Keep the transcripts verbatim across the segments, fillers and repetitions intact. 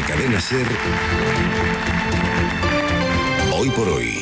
Cadena SER, Hoy por Hoy,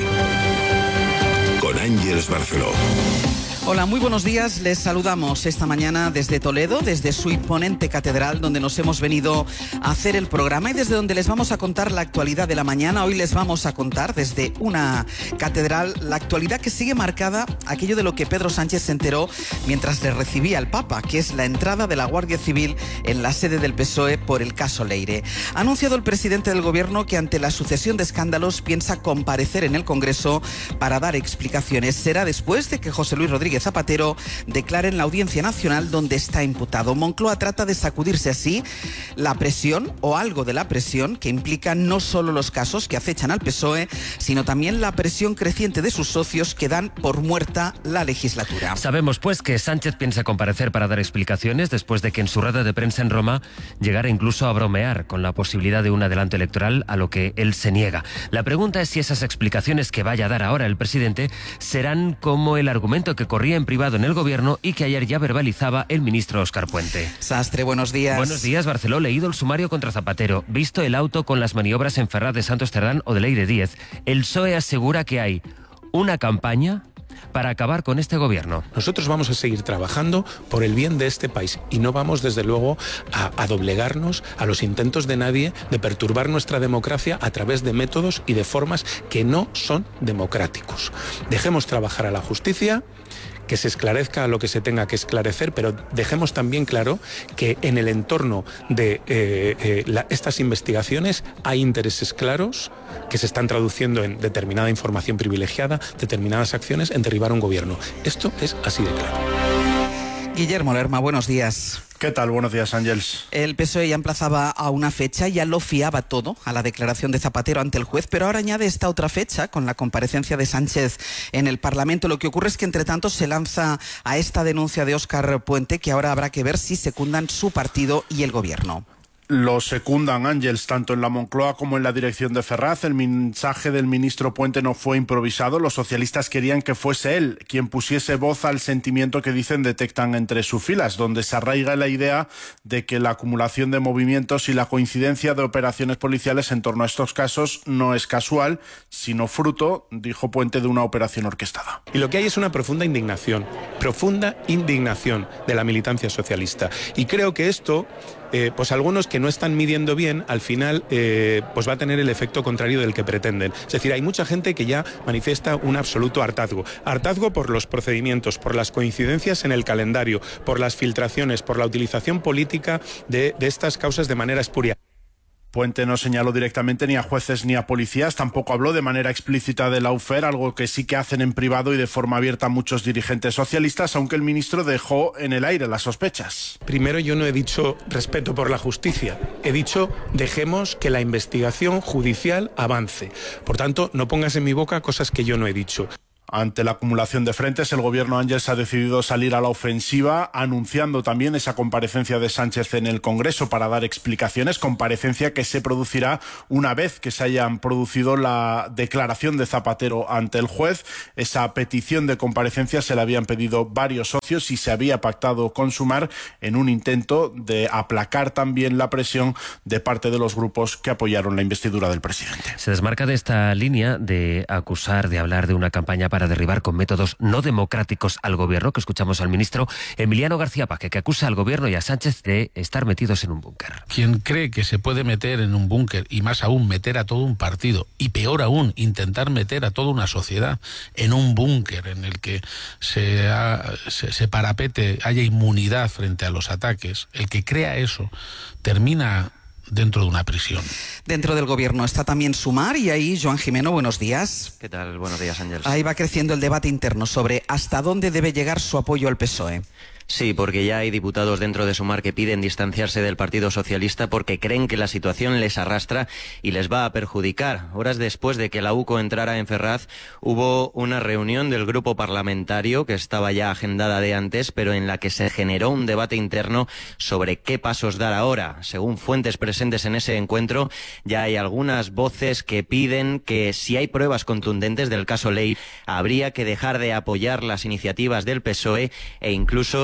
con Ángeles Barceló. Hola, muy buenos días. Les saludamos esta mañana desde Toledo, desde su imponente catedral, donde nos hemos venido a hacer el programa y desde donde les vamos a contar la actualidad de la mañana. Hoy les vamos a contar desde una catedral la actualidad que sigue marcada, aquello de lo que Pedro Sánchez se enteró mientras le recibía al Papa, que es la entrada de la Guardia Civil en la sede del P S O E por el caso Leire. Ha anunciado el presidente del Gobierno que ante la sucesión de escándalos piensa comparecer en el Congreso para dar explicaciones. Será después de que José Luis Rodríguez Zapatero declara en la Audiencia Nacional donde está imputado. Moncloa trata de sacudirse así la presión o algo de la presión que implica no solo los casos que acechan al P S O E, sino también la presión creciente de sus socios que dan por muerta la legislatura. Sabemos pues que Sánchez piensa comparecer para dar explicaciones después de que en su rueda de prensa en Roma llegara incluso a bromear con la posibilidad de un adelanto electoral, a lo que él se niega. La pregunta es si esas explicaciones que vaya a dar ahora el presidente serán como el argumento que corría en privado en el Gobierno y que ayer ya verbalizaba el ministro Óscar Puente. Sastre, buenos días. Buenos días, Barceló. Leído el sumario contra Zapatero, visto el auto con las maniobras en Ferraz de Santos Cerdán o de Leire Díez, el P S O E asegura que hay una campaña para acabar con este gobierno. Nosotros vamos a seguir trabajando por el bien de este país y no vamos, desde luego, a, a doblegarnos a los intentos de nadie de perturbar nuestra democracia a través de métodos y de formas que no son democráticos. Dejemos trabajar a la justicia, que se esclarezca lo que se tenga que esclarecer, pero dejemos también claro que en el entorno de eh, eh, la, estas investigaciones hay intereses claros que se están traduciendo en determinada información privilegiada, determinadas acciones en derribar un gobierno. Esto es así de claro. Guillermo Lerma, buenos días. ¿Qué tal? Buenos días, Ángeles. El P S O E ya emplazaba a una fecha, ya lo fiaba todo a la declaración de Zapatero ante el juez, pero ahora añade esta otra fecha con la comparecencia de Sánchez en el Parlamento. Lo que ocurre es que, entre tanto, se lanza a esta denuncia de Óscar Puente, que ahora habrá que ver si secundan su partido y el Gobierno. Lo secundan, Ángeles, tanto en la Moncloa como en la dirección de Ferraz. El mensaje del ministro Puente no fue improvisado. Los socialistas querían que fuese él quien pusiese voz al sentimiento que dicen detectan entre sus filas, donde se arraiga la idea de que la acumulación de movimientos y la coincidencia de operaciones policiales en torno a estos casos no es casual, sino fruto, dijo Puente, de una operación orquestada. Y lo que hay es una profunda indignación, profunda indignación de la militancia socialista. Y creo que esto... Eh, pues algunos que no están midiendo bien, al final eh, pues va a tener el efecto contrario del que pretenden. Es decir, hay mucha gente que ya manifiesta un absoluto hartazgo. Hartazgo por los procedimientos, por las coincidencias en el calendario, por las filtraciones, por la utilización política de, de estas causas de manera espuria. Puente no señaló directamente ni a jueces ni a policías, tampoco habló de manera explícita de Lawfare, algo que sí que hacen en privado y de forma abierta muchos dirigentes socialistas, aunque el ministro dejó en el aire las sospechas. Primero, yo no he dicho respeto por la justicia, he dicho dejemos que la investigación judicial avance. Por tanto, no pongas en mi boca cosas que yo no he dicho. Ante la acumulación de frentes, el gobierno Ángeles ha decidido salir a la ofensiva, anunciando también esa comparecencia de Sánchez en el Congreso para dar explicaciones, comparecencia que se producirá una vez que se hayan producido la declaración de Zapatero ante el juez. Esa petición de comparecencia se la habían pedido varios socios y se había pactado con Sumar en un intento de aplacar también la presión de parte de los grupos que apoyaron la investidura del presidente. Se desmarca de esta línea de acusar, de hablar de una campaña para derribar con métodos no democráticos al gobierno, que escuchamos al ministro Emiliano García Paje, que acusa al gobierno y a Sánchez de estar metidos en un búnker. Quien cree que se puede meter en un búnker, y más aún meter a todo un partido, y peor aún, intentar meter a toda una sociedad en un búnker en el que se, ha, se, se parapete, haya inmunidad frente a los ataques, el que crea eso termina dentro de una prisión. Dentro del gobierno está también Sumar y ahí, Joan Jimeno, buenos días. ¿Qué tal? Buenos días, Ángeles. Ahí va creciendo el debate interno sobre hasta dónde debe llegar su apoyo al P S O E. Sí, porque ya hay diputados dentro de Sumar que piden distanciarse del Partido Socialista porque creen que la situación les arrastra y les va a perjudicar. Horas después de que la U C O entrara en Ferraz, hubo una reunión del grupo parlamentario que estaba ya agendada de antes, pero en la que se generó un debate interno sobre qué pasos dar ahora. Según fuentes presentes en ese encuentro, ya hay algunas voces que piden que si hay pruebas contundentes del caso Leire, habría que dejar de apoyar las iniciativas del P S O E e incluso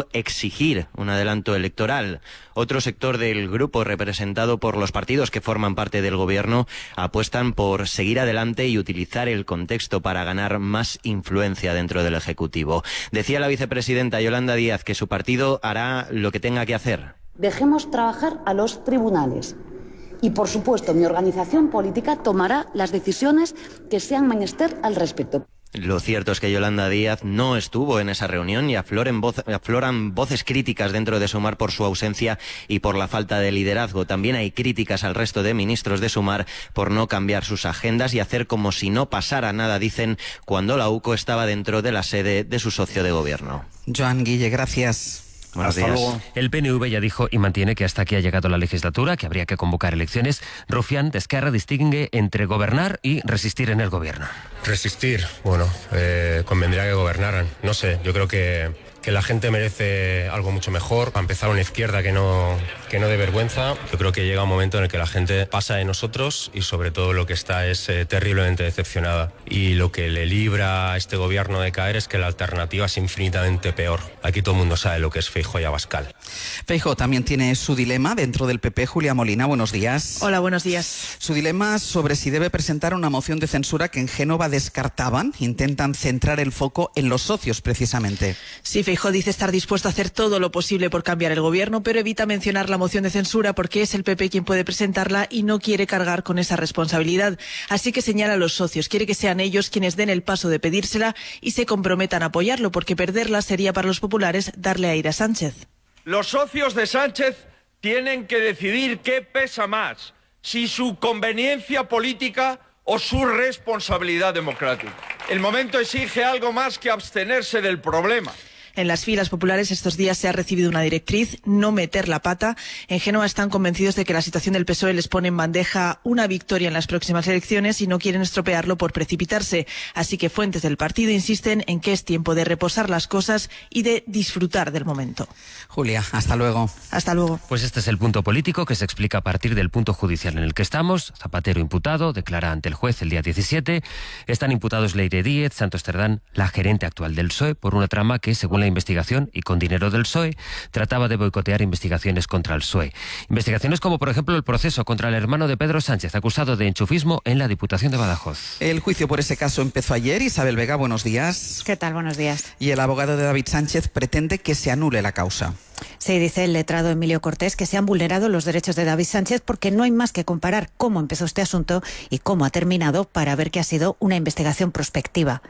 exigir un adelanto electoral. Otro sector del grupo, representado por los partidos que forman parte del gobierno, apuestan por seguir adelante y utilizar el contexto para ganar más influencia dentro del Ejecutivo. Decía la vicepresidenta Yolanda Díaz que su partido hará lo que tenga que hacer. Dejemos trabajar a los tribunales. Y, por supuesto, mi organización política tomará las decisiones que sean menester al respecto. Lo cierto es que Yolanda Díaz no estuvo en esa reunión y afloren voz, afloran voces críticas dentro de Sumar por su ausencia y por la falta de liderazgo. También hay críticas al resto de ministros de Sumar por no cambiar sus agendas y hacer como si no pasara nada, dicen, cuando la U C O estaba dentro de la sede de su socio de gobierno. Joan Guille, gracias. Buenos Hasta días. luego. El P N V ya dijo y mantiene que hasta aquí ha llegado la legislatura, que habría que convocar elecciones. Rufián de Esquerra distingue entre gobernar y resistir en el gobierno. Resistir, bueno, eh, convendría que gobernaran. No sé, yo creo que, que la gente merece algo mucho mejor. Para empezar, una izquierda que no, que no dé vergüenza. Yo creo que llega un momento en el que la gente pasa de nosotros y sobre todo lo que está es eh, terriblemente decepcionada. Y lo que le libra a este gobierno de caer es que la alternativa es infinitamente peor. Aquí todo el mundo sabe lo que es Feijóo y Abascal. Feijóo también tiene su dilema dentro del P P. Julia Molina, buenos días. Hola, buenos días. Su dilema sobre si debe presentar una moción de censura que en Génova descartaban. Intentan centrar el foco en los socios, precisamente. Sí, Feijóo dice estar dispuesto a hacer todo lo posible por cambiar el gobierno, pero evita mencionar la moción de censura porque es el P P quien puede presentarla y no quiere cargar con esa responsabilidad. Así que señala a los socios, quiere que sean ellos quienes den el paso de pedírsela y se comprometan a apoyarlo, porque perderla sería para los populares darle aire a Sánchez. Los socios de Sánchez tienen que decidir qué pesa más, si su conveniencia política o su responsabilidad democrática. El momento exige algo más que abstenerse del problema. En las filas populares estos días se ha recibido una directriz, no meter la pata. En Génova están convencidos de que la situación del P S O E les pone en bandeja una victoria en las próximas elecciones y no quieren estropearlo por precipitarse. Así que fuentes del partido insisten en que es tiempo de reposar las cosas y de disfrutar del momento. Julia, hasta luego. Hasta luego. Pues este es el punto político que se explica a partir del punto judicial en el que estamos. Zapatero imputado, declara ante el juez el día diecisiete. Están imputados Leire Díez, Santos Cerdán, la gerente actual del P S O E, por una trama que, según la investigación y con dinero del P S O E, trataba de boicotear investigaciones contra el P S O E. Investigaciones como, por ejemplo, el proceso contra el hermano de Pedro Sánchez, acusado de enchufismo en la Diputación de Badajoz. El juicio por ese caso empezó ayer. Isabel Vega, buenos días. ¿Qué tal? Buenos días. Y el abogado de David Sánchez pretende que se anule la causa. Sí, dice el letrado Emilio Cortés que se han vulnerado los derechos de David Sánchez porque no hay más que comparar cómo empezó este asunto y cómo ha terminado para ver que ha sido una investigación prospectiva.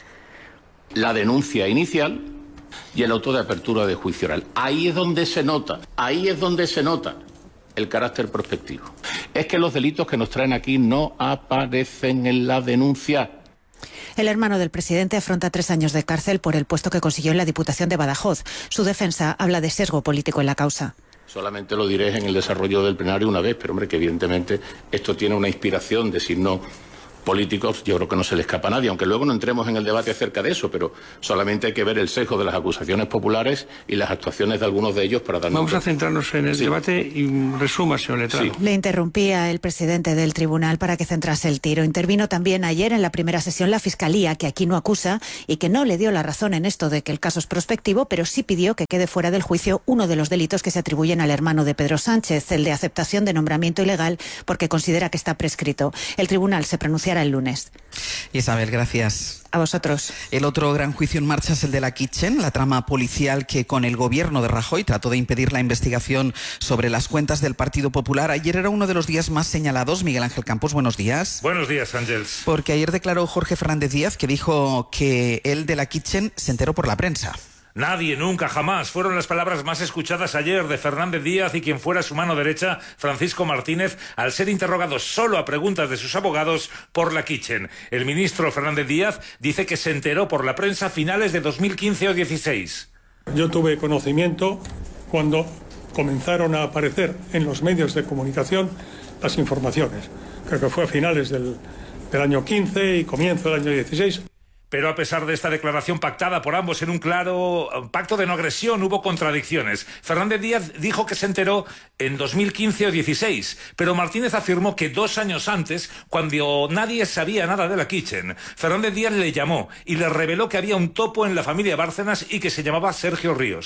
La denuncia inicial y el auto de apertura de juicio oral. Ahí es donde se nota, ahí es donde se nota el carácter prospectivo. Es que los delitos que nos traen aquí no aparecen en la denuncia. El hermano del presidente afronta tres años de cárcel por el puesto que consiguió en la Diputación de Badajoz. Su defensa habla de sesgo político en la causa. Solamente lo diré en el desarrollo del plenario una vez, pero hombre, que evidentemente esto tiene una inspiración de signo políticos, yo creo que no se le escapa a nadie, aunque luego no entremos en el debate acerca de eso, pero solamente hay que ver el sesgo de las acusaciones populares y las actuaciones de algunos de ellos para darnos... Vamos a centrarnos en el sí. debate y resuma, señor letrado. Sí. Le interrumpía el presidente del tribunal para que centrase el tiro. Intervino también ayer en la primera sesión la Fiscalía, que aquí no acusa y que no le dio la razón en esto de que el caso es prospectivo, pero sí pidió que quede fuera del juicio uno de los delitos que se atribuyen al hermano de Pedro Sánchez, el de aceptación de nombramiento ilegal, porque considera que está prescrito. El tribunal se pronunciará el lunes. Isabel, gracias. A vosotros. El otro gran juicio en marcha es el de la Kitchen, la trama policial que con el gobierno de Rajoy trató de impedir la investigación sobre las cuentas del Partido Popular. Ayer era uno de los días más señalados. Miguel Ángel Campos, buenos días. Buenos días, Ángels. Porque ayer declaró Jorge Fernández Díaz que dijo que él de la Kitchen se enteró por la prensa. Nadie, nunca, jamás. Fueron las palabras más escuchadas ayer de Fernández Díaz y quien fuera su mano derecha, Francisco Martínez, al ser interrogado solo a preguntas de sus abogados por la Kitchen. El ministro Fernández Díaz dice que se enteró por la prensa a finales de dos mil quince o dieciséis. Yo tuve conocimiento cuando comenzaron a aparecer en los medios de comunicación las informaciones. Creo que fue a finales del, del año quince y comienzo del año dieciséis. Pero a pesar de esta declaración pactada por ambos en un claro pacto de no agresión, hubo contradicciones. Fernández Díaz dijo que se enteró en dos mil quince o dieciséis, pero Martínez afirmó que dos años antes, cuando nadie sabía nada de la Kitchen, Fernández Díaz le llamó y le reveló que había un topo en la familia Bárcenas y que se llamaba Sergio Ríos.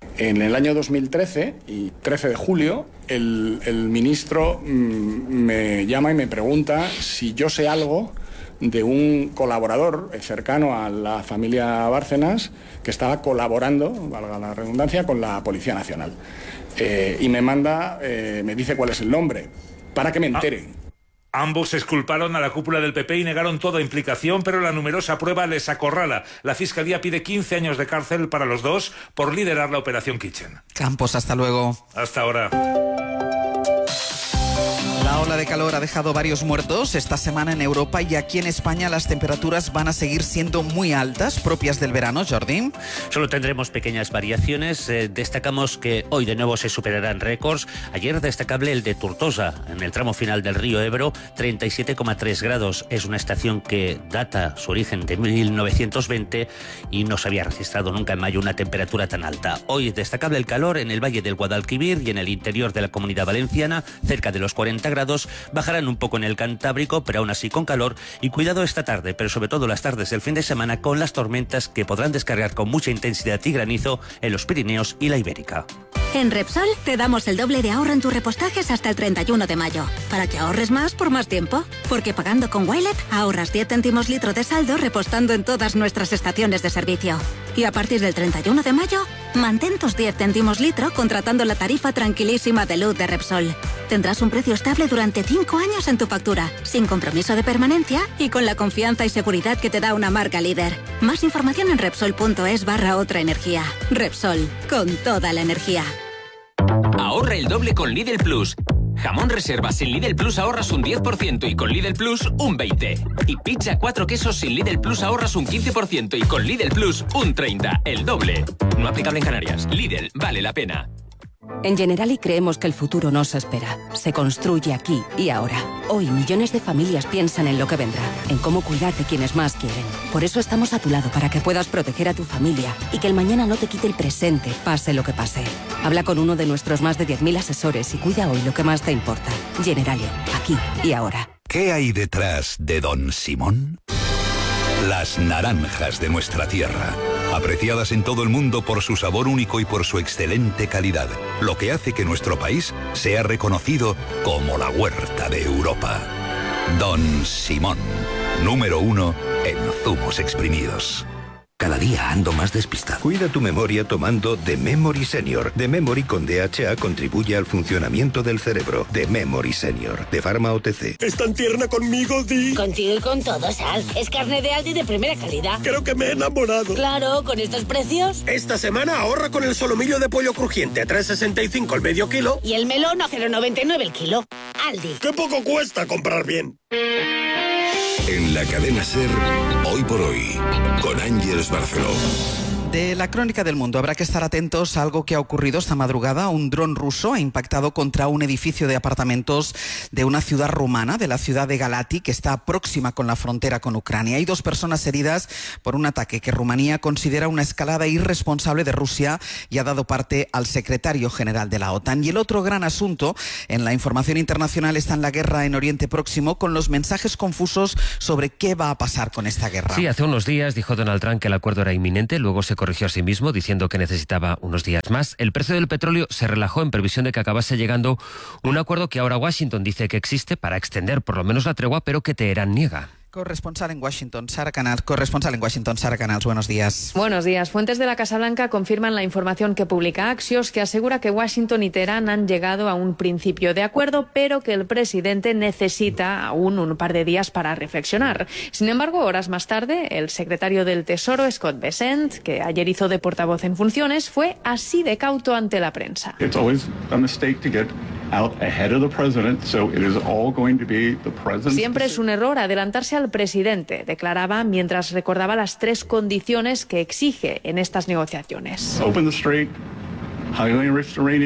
En el año dos mil trece, y trece de julio, el, el ministro mmm, me llama y me pregunta si yo sé algo de un colaborador cercano a la familia Bárcenas que estaba colaborando, valga la redundancia, con la Policía Nacional. Eh, y me manda, eh, me dice cuál es el nombre, para que me entere. Ah. Ambos exculparon a la cúpula del P P y negaron toda implicación, pero la numerosa prueba les acorrala. La Fiscalía pide quince años de cárcel para los dos por liderar la Operación Kitchen. Campos, hasta luego. Hasta ahora. La ola de calor ha dejado varios muertos esta semana en Europa y aquí en España las temperaturas van a seguir siendo muy altas, propias del verano, Jordi. Solo tendremos pequeñas variaciones. Eh, destacamos que hoy de nuevo se superarán récords. Ayer destacable el de Tortosa, en el tramo final del río Ebro, treinta y siete coma tres grados. Es una estación que data su origen de mil novecientos veinte y no se había registrado nunca en mayo una temperatura tan alta. Hoy destacable el calor en el Valle del Guadalquivir y en el interior de la Comunidad Valenciana, cerca de los cuarenta grados. Bajarán un poco en el Cantábrico, pero aún así con calor. Y cuidado esta tarde, pero sobre todo las tardes del fin de semana, con las tormentas que podrán descargar con mucha intensidad y granizo en los Pirineos y la Ibérica. En Repsol te damos el doble de ahorro en tus repostajes hasta el treinta y uno de mayo, para que ahorres más por más tiempo. Porque pagando con Wilet ahorras diez céntimos litro de saldo repostando en todas nuestras estaciones de servicio. Y a partir del treinta y uno de mayo, mantén tus diez céntimos litro contratando la tarifa tranquilísima de luz de Repsol. Tendrás un precio estable durante cinco años en tu factura, sin compromiso de permanencia y con la confianza y seguridad que te da una marca líder. Más información en Repsol.es barra otra energía. Repsol, con toda la energía. Ahorra el doble con Lidl Plus. Jamón reservas sin Lidl Plus ahorras un diez por ciento y con Lidl Plus un veinte por ciento. Y pizza cuatro quesos sin Lidl Plus ahorras un quince por ciento y con Lidl Plus un treinta por ciento. El doble. No aplicable en Canarias. Lidl, vale la pena. En Generali creemos que el futuro no se espera, se construye aquí y ahora. Hoy millones de familias piensan en lo que vendrá, en cómo cuidar de quienes más quieren. Por eso estamos a tu lado para que puedas proteger a tu familia y que el mañana no te quite el presente, pase lo que pase. Habla con uno de nuestros más de diez mil asesores y cuida hoy lo que más te importa. Generali, aquí y ahora. ¿Qué hay detrás de Don Simón? Las naranjas de nuestra tierra, apreciadas en todo el mundo por su sabor único y por su excelente calidad, lo que hace que nuestro país sea reconocido como la huerta de Europa. Don Simón, número uno en zumos exprimidos. Cada día ando más despistado. Cuida tu memoria tomando The Memory Senior. The Memory con D H A contribuye al funcionamiento del cerebro. The Memory Senior, de Pharma O T C. ¿Es tan tierna conmigo, Di? Contigo y con todo, Sal. Es carne de Aldi de primera calidad. Creo que me he enamorado. Claro, con estos precios. Esta semana ahorra con el solomillo de pollo crujiente a tres sesenta y cinco el medio kilo. Y el melón a cero noventa y nueve el kilo. Aldi. ¡Qué poco cuesta comprar bien! En la cadena SER, hoy por hoy, con Ángeles Barceló. De la crónica del mundo habrá que estar atentos a algo que ha ocurrido esta madrugada. Un dron ruso ha impactado contra un edificio de apartamentos de una ciudad rumana, de la ciudad de Galati, que está próxima con la frontera con Ucrania. Hay dos personas heridas por un ataque que Rumanía considera una escalada irresponsable de Rusia y ha dado parte al secretario general de la OTAN. Y el otro gran asunto en la información internacional está en la guerra en Oriente Próximo, con los mensajes confusos sobre qué va a pasar con esta guerra. Sí, hace unos días dijo Donald Trump que el acuerdo era inminente, luego se corrigió a sí mismo diciendo que necesitaba unos días más. El precio del petróleo se relajó en previsión de que acabase llegando un acuerdo que ahora Washington dice que existe para extender por lo menos la tregua, pero que Teherán niega. Corresponsal en Washington, Sara Canals. Corresponsal en Washington, Sara Canals. Buenos días. Buenos días. Fuentes de la Casa Blanca confirman la información que publica Axios, que asegura que Washington y Teherán han llegado a un principio de acuerdo, pero que el presidente necesita aún un par de días para reflexionar. Sin embargo, horas más tarde, el secretario del Tesoro, Scott Bessent, que ayer hizo de portavoz en funciones, fue así de cauto ante la prensa. It's always a mistake to get out ahead of the president, so it is all going to be the president's Siempre es un error adelantarse al presidente, declaraba mientras recordaba las tres condiciones que exige en estas negociaciones. Open the strait, highly enriched uranium,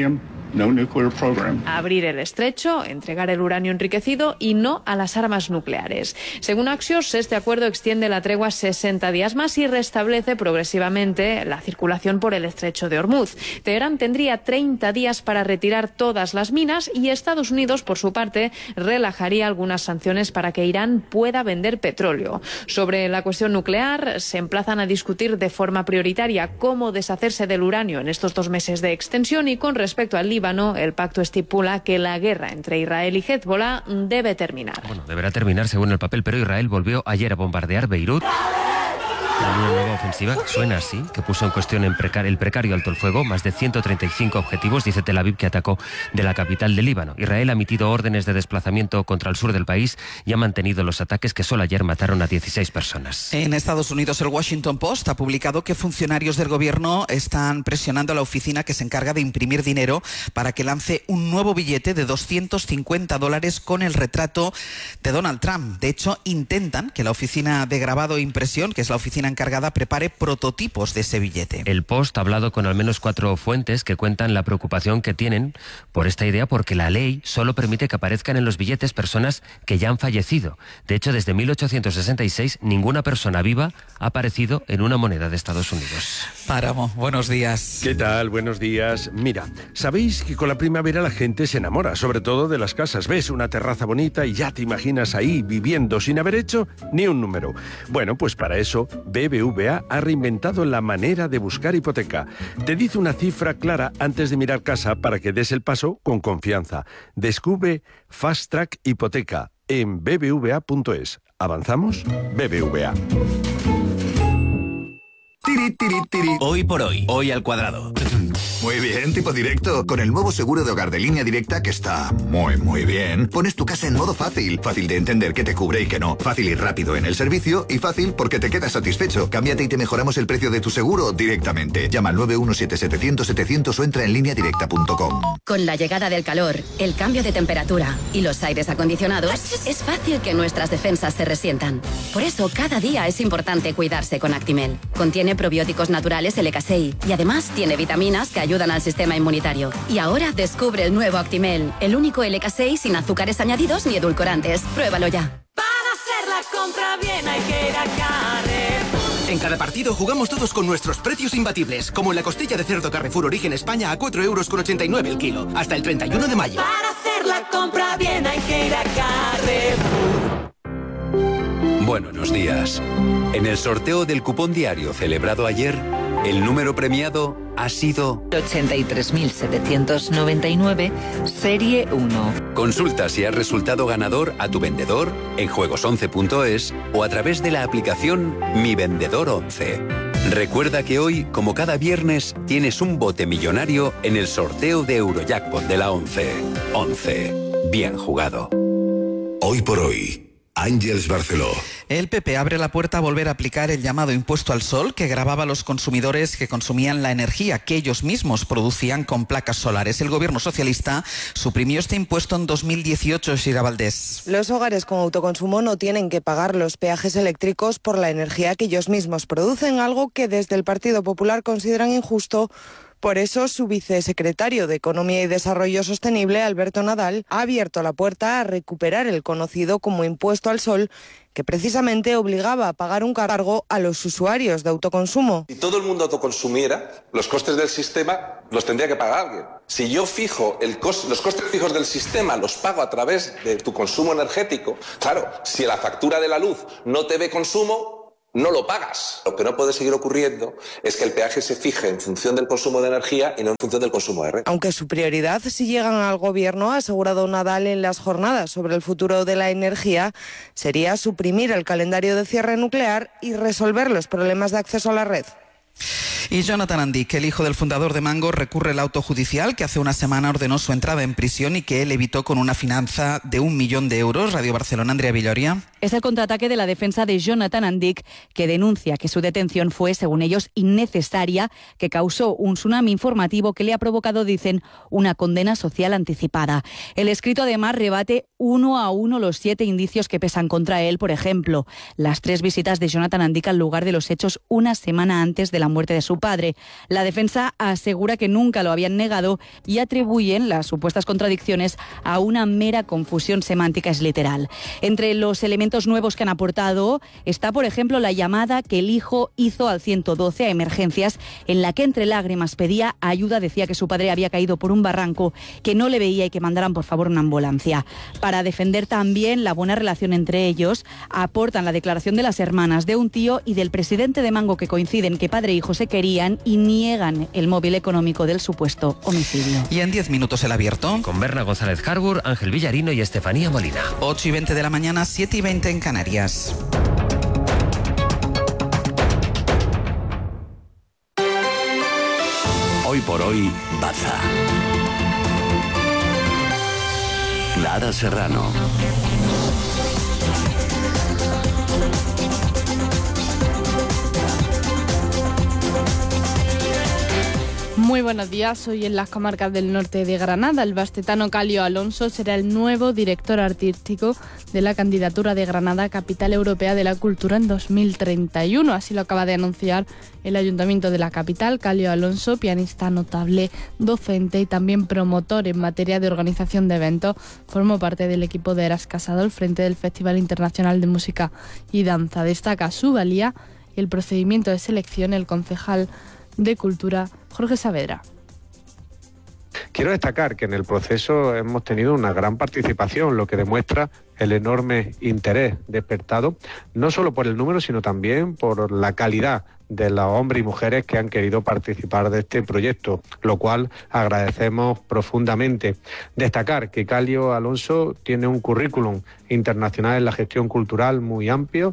no nuclear program. Abrir el estrecho, entregar el uranio enriquecido y no a las armas nucleares. Según Axios, este acuerdo extiende la tregua sesenta días más y restablece progresivamente la circulación por el estrecho de Hormuz. Teherán tendría treinta días para retirar todas las minas y Estados Unidos, por su parte, relajaría algunas sanciones para que Irán pueda vender petróleo. Sobre la cuestión nuclear, se emplazan a discutir de forma prioritaria cómo deshacerse del uranio en estos dos meses de extensión y con respecto al Líbano, el pacto estipula que la guerra entre Israel y Hezbollah debe terminar. Bueno, deberá terminar según el papel, pero Israel volvió ayer a bombardear Beirut. Una nueva ofensiva, suena así, que puso en cuestión en precar, el precario alto el fuego, más de ciento treinta y cinco objetivos, dice Tel Aviv, que atacó de la capital del Líbano. Israel ha emitido órdenes de desplazamiento contra el sur del país y ha mantenido los ataques que solo ayer mataron a dieciséis personas. En Estados Unidos, el Washington Post ha publicado que funcionarios del gobierno están presionando a la oficina que se encarga de imprimir dinero para que lance un nuevo billete de doscientos cincuenta dólares con el retrato de Donald Trump. De hecho, intentan que la oficina de grabado e impresión, que es la oficina encargada, prepare prototipos de ese billete. El Post ha hablado con al menos cuatro fuentes que cuentan la preocupación que tienen por esta idea, porque la ley solo permite que aparezcan en los billetes personas que ya han fallecido. De hecho, desde mil ochocientos sesenta y seis, ninguna persona viva ha aparecido en una moneda de Estados Unidos. Páramo, buenos días. ¿Qué tal? Buenos días. Mira, sabéis que con la primavera la gente se enamora, sobre todo de las casas. Ves una terraza bonita y ya te imaginas ahí viviendo sin haber hecho ni un número. Bueno, pues para eso B B V A ha reinventado la manera de buscar hipoteca. Te dice una cifra clara antes de mirar casa para que des el paso con confianza. Descubre Fast Track Hipoteca en b b v a punto es. ¿Avanzamos? B B V A. Tiri, tiri, tiri. Hoy por hoy, hoy al cuadrado. Muy bien, tipo directo. Con el nuevo seguro de hogar de Línea Directa, que está muy, muy bien, pones tu casa en modo fácil. Fácil de entender qué te cubre y qué no. Fácil y rápido en el servicio y fácil porque te quedas satisfecho. Cámbiate y te mejoramos el precio de tu seguro directamente. Llama al nueve uno siete setecientos setecientos o entra en línea directa punto com. Con la llegada del calor, el cambio de temperatura y los aires acondicionados, es fácil que nuestras defensas se resientan. Por eso, cada día es importante cuidarse con Actimel. Contiene probióticos naturales L K seis y además tiene vitaminas que ayudan al sistema inmunitario. Y ahora descubre el nuevo Actimel, el único L K seis sin azúcares añadidos ni edulcorantes. Pruébalo ya. Para hacer la compra bien hay que ir a Carrefour. En cada partido jugamos todos con nuestros precios imbatibles, como en la costilla de cerdo Carrefour Origen España a cuatro euros con ochenta y nueve el kilo, hasta el treinta y uno de mayo. Para hacer la compra bien hay que ir a Carrefour. Buenos días. En el sorteo del cupón diario celebrado ayer, el número premiado ha sido ochenta y tres mil setecientos noventa y nueve, serie uno. Consulta si has resultado ganador a tu vendedor en juegos once punto es o a través de la aplicación Mi Vendedor once. Recuerda que hoy, como cada viernes, tienes un bote millonario en el sorteo de Eurojackpot de la once. once. Bien jugado. Hoy por hoy. Ángeles Barceló. El P P abre la puerta a volver a aplicar el llamado impuesto al sol que gravaba a los consumidores que consumían la energía que ellos mismos producían con placas solares. El gobierno socialista suprimió este impuesto en dos mil dieciocho, Shira Valdés. Los hogares con autoconsumo no tienen que pagar los peajes eléctricos por la energía que ellos mismos producen, algo que desde el Partido Popular consideran injusto. Por eso, su vicesecretario de Economía y Desarrollo Sostenible, Alberto Nadal, ha abierto la puerta a recuperar el conocido como impuesto al sol, que precisamente obligaba a pagar un cargo a los usuarios de autoconsumo. Si todo el mundo autoconsumiera, los costes del sistema los tendría que pagar alguien. Si yo fijo el coste, los costes fijos del sistema, los pago a través de tu consumo energético, claro, si la factura de la luz no te ve consumo, no lo pagas. Lo que no puede seguir ocurriendo es que el peaje se fije en función del consumo de energía y no en función del consumo de red. Aunque su prioridad, si llegan al gobierno, ha asegurado Nadal en las jornadas sobre el futuro de la energía, sería suprimir el calendario de cierre nuclear y resolver los problemas de acceso a la red. Y Jonathan Andic, el hijo del fundador de Mango, recurre al auto judicial que hace una semana ordenó su entrada en prisión y que él evitó con una fianza de un millón de euros. Radio Barcelona, Andrea Villoria. Es el contraataque de la defensa de Jonathan Andic, que denuncia que su detención fue, según ellos, innecesaria, que causó un tsunami informativo que le ha provocado, dicen, una condena social anticipada. El escrito, además, rebate uno a uno los siete indicios que pesan contra él, por ejemplo, las tres visitas de Jonathan Andic al lugar de los hechos una semana antes de la muerte de su su padre. La defensa asegura que nunca lo habían negado y atribuyen las supuestas contradicciones a una mera confusión semántica, es literal. Entre los elementos nuevos que han aportado está, por ejemplo, la llamada que el hijo hizo al ciento doce a emergencias, en la que entre lágrimas pedía ayuda, decía que su padre había caído por un barranco, que no le veía y que mandaran por favor una ambulancia. Para defender también la buena relación entre ellos, aportan la declaración de las hermanas, de un tío y del presidente de Mango, que coinciden que padre e hijo se querían, y niegan el móvil económico del supuesto homicidio. Y en diez minutos el abierto. Con Berna González Harbour, Ángel Villarino y Estefanía Molina. ocho y veinte de la mañana, siete y veinte en Canarias. Hoy por hoy, Baza. Clara Serrano. Muy buenos días. Hoy en las comarcas del norte de Granada, el bastetano Calio Alonso será el nuevo director artístico de la candidatura de Granada a Capital Europea de la Cultura en dos mil treinta y uno. Así lo acaba de anunciar el Ayuntamiento de la capital. Calio Alonso, pianista notable, docente y también promotor en materia de organización de eventos, formó parte del equipo de Eras Casado al frente del Festival Internacional de Música y Danza. Destaca su valía y el procedimiento de selección el concejal de Cultura, Jorge Saavedra. Quiero destacar que en el proceso hemos tenido una gran participación, lo que demuestra el enorme interés despertado, no solo por el número, sino también por la calidad de los hombres y mujeres que han querido participar de este proyecto, lo cual agradecemos profundamente. Destacar que Calio Alonso tiene un currículum internacional en la gestión cultural muy amplio.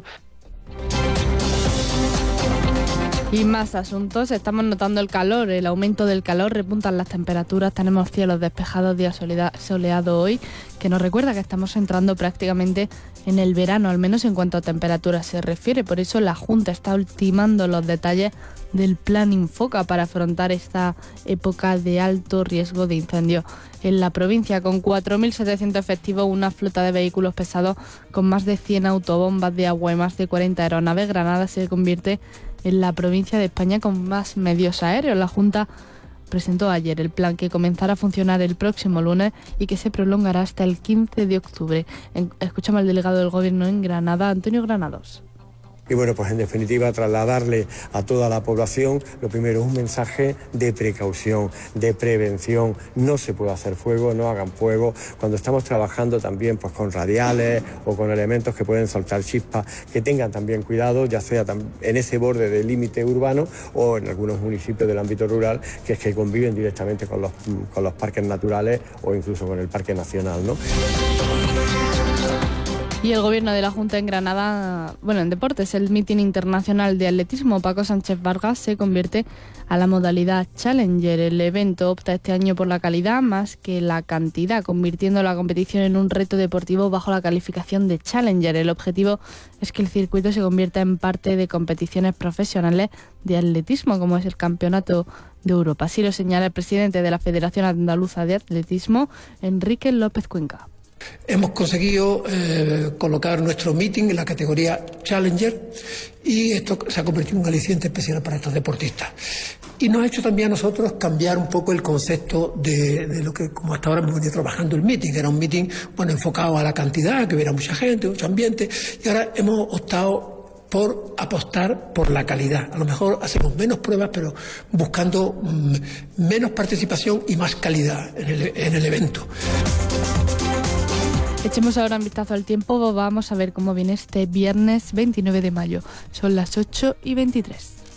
Y más asuntos, estamos notando el calor, el aumento del calor, repuntan las temperaturas, tenemos cielos despejados, día soleado hoy, que nos recuerda que estamos entrando prácticamente en el verano, al menos en cuanto a temperaturas se refiere. Por eso la Junta está ultimando los detalles del Plan Infoca para afrontar esta época de alto riesgo de incendio en la provincia, con cuatro mil setecientos efectivos, una flota de vehículos pesados con más de cien autobombas de agua y más de cuarenta aeronaves. Granada se convierte en la provincia de España con más medios aéreos. La Junta presentó ayer el plan que comenzará a funcionar el próximo lunes y que se prolongará hasta el quince de octubre. Escuchamos al delegado del Gobierno en Granada, Antonio Granados. Y bueno, pues en definitiva trasladarle a toda la población, lo primero, un mensaje de precaución, de prevención. No se puede hacer fuego, no hagan fuego. Cuando estamos trabajando también pues con radiales o con elementos que pueden soltar chispas, que tengan también cuidado, ya sea en ese borde del límite urbano o en algunos municipios del ámbito rural, que es que conviven directamente con los, con los parques naturales o incluso con el Parque Nacional, ¿no? Y el Gobierno de la Junta en Granada, bueno, en deportes, el Meeting Internacional de Atletismo Paco Sánchez Vargas se convierte a la modalidad Challenger. El evento opta este año por la calidad más que la cantidad, convirtiendo la competición en un reto deportivo bajo la calificación de Challenger. El objetivo es que el circuito se convierta en parte de competiciones profesionales de atletismo, como es el Campeonato de Europa. Así lo señala el presidente de la Federación Andaluza de Atletismo, Enrique López Cuenca. Hemos conseguido eh, colocar nuestro meeting en la categoría Challenger y esto se ha convertido en un aliciente especial para estos deportistas. Y nos ha hecho también a nosotros cambiar un poco el concepto de, de lo que, como hasta ahora hemos venido trabajando el meeting. Era un meeting bueno, enfocado a la cantidad, que hubiera mucha gente, mucho ambiente, y ahora hemos optado por apostar por la calidad. A lo mejor hacemos menos pruebas, pero buscando mm, menos participación y más calidad en el, en el evento. Echemos ahora un vistazo al tiempo. Vamos a ver cómo viene este viernes veintinueve de mayo. Son las ocho y veintitrés.